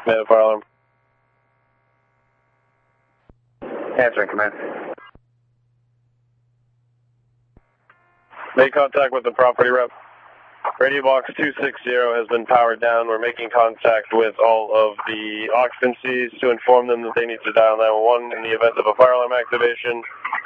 Made a fire alarm. Answering command. Made contact with the property rep. Radio box 260 has been powered down. We're making contact with all of the occupancies to inform them that they need to dial 911 in the event of a fire alarm activation.